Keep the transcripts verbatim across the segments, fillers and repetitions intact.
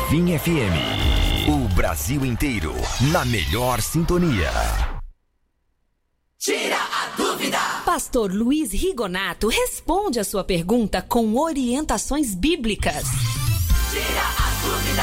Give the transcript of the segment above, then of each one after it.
Vinha F M. O Brasil inteiro na melhor sintonia. Tira a dúvida! Pastor Luiz Rigonato responde a sua pergunta com orientações bíblicas. Tira a dúvida!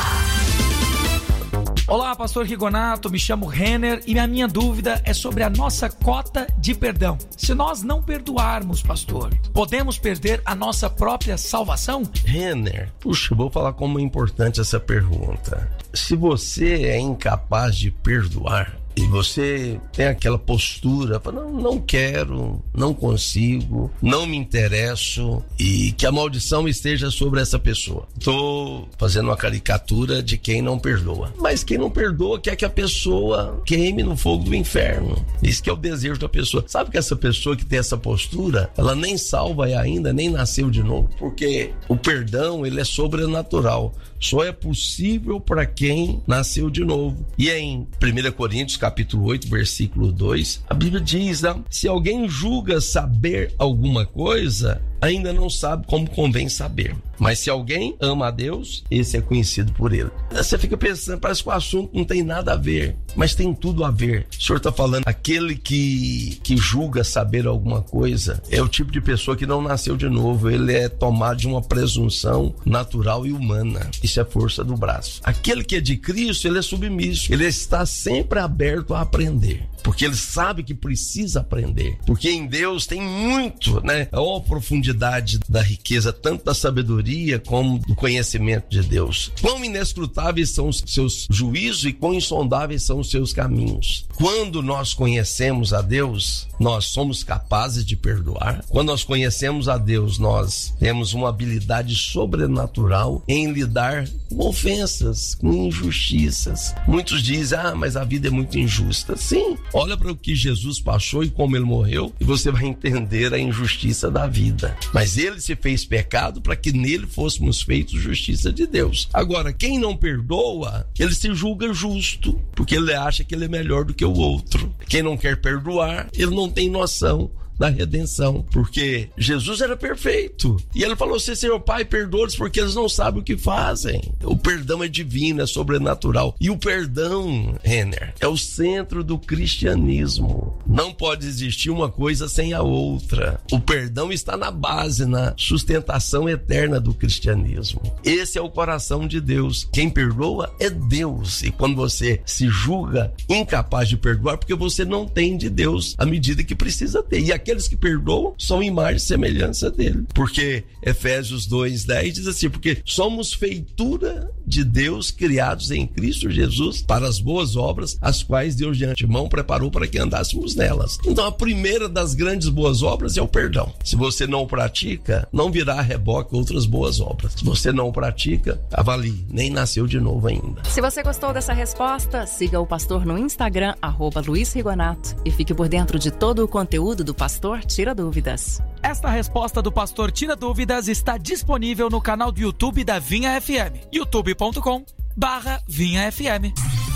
Olá, pastor Rigonato, me chamo Renner e a minha dúvida é sobre a nossa cota de perdão. Se nós não perdoarmos, pastor, podemos perder a nossa própria salvação? Renner, puxa, vou falar como é importante essa pergunta. Se você é incapaz de perdoar, e você tem aquela postura, não, não quero, não consigo, não me interesso, e que a maldição esteja sobre essa pessoa. Estou fazendo uma caricatura de quem não perdoa. Mas quem não perdoa quer que a pessoa queime no fogo do inferno. Isso que é o desejo da pessoa. Sabe que essa pessoa que tem essa postura, ela nem salva e ainda nem nasceu de novo. Porque o perdão, ele é sobrenatural. Só é possível para quem nasceu de novo. E em primeira Coríntios, capítulo oito, versículo dois, a Bíblia diz, né? Se alguém julga saber alguma coisa, ainda não sabe como convém saber. Mas se alguém ama a Deus, esse é conhecido por ele. Você fica pensando, parece que o assunto não tem nada a ver, mas tem tudo a ver. O senhor está falando, aquele que, que julga saber alguma coisa é o tipo de pessoa que não nasceu de novo. Ele é tomado de uma presunção natural e humana. Isso é força do braço. Aquele que é de Cristo, ele é submisso. Ele está sempre aberto a aprender, porque ele sabe que precisa aprender. Porque em Deus tem muito, né? É uma profundidade da riqueza, tanto da sabedoria como do conhecimento de Deus. Quão inescrutáveis são os seus juízos e quão insondáveis são os seus caminhos. Quando nós conhecemos a Deus, nós somos capazes de perdoar. Quando nós conhecemos a Deus, nós temos uma habilidade sobrenatural em lidar com ofensas, com injustiças. Muitos dizem, ah, mas a vida é muito injusta. Sim, olha para o que Jesus passou e como ele morreu e você vai entender a injustiça da vida. Mas ele se fez pecado para que nele fôssemos feitos justiça de Deus. Agora, quem não perdoa, ele se julga justo, porque ele acha que ele é melhor do que o outro. Quem não quer perdoar, ele não tem noção da redenção, porque Jesus era perfeito e ele falou assim, Senhor Pai, perdoa-os porque eles não sabem o que fazem. O perdão é divino, é sobrenatural, e o perdão, Renner, é o centro do cristianismo. Não pode existir uma coisa sem a outra. O perdão está na base, na sustentação eterna do cristianismo. Esse é o coração de Deus. Quem perdoa é Deus, e quando você se julga incapaz de perdoar, porque você não tem de Deus a medida que precisa ter, e aqueles que perdoam são imagem e semelhança dele. Porque Efésios dois, dez diz assim, porque somos feitura de Deus, criados em Cristo Jesus para as boas obras, as quais Deus de antemão preparou para que andássemos nelas. Então a primeira das grandes boas obras é o perdão. Se você não o pratica, não virá a reboque outras boas obras. Se você não o pratica, avalie, nem nasceu de novo ainda. Se você gostou dessa resposta, siga o pastor no Instagram, arroba Luiz Rigonato, e fique por dentro de todo o conteúdo do Pastor Tira Dúvidas. Esta resposta do Pastor Tira Dúvidas está disponível no canal do YouTube da Vinha F M, youtube ponto com barra Vinha F M.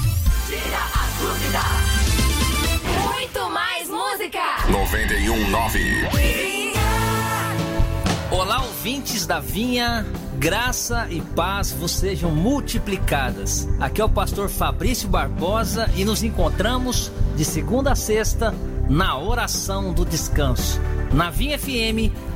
Tira a dúvida! Muito mais música! noventa e um ponto nove. Olá, ouvintes da Vinha, graça e paz vos sejam multiplicadas. Aqui é o pastor Fabrício Barbosa e nos encontramos de segunda a sexta na oração do descanso, na Vinha F M,